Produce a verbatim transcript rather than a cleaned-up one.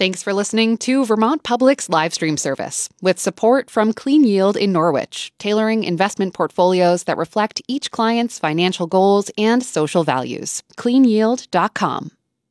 Thanks for listening to Vermont Public's live stream service, with support from Clean Yield in Norwich, tailoring investment portfolios that reflect each client's financial goals and social values. clean yield dot com.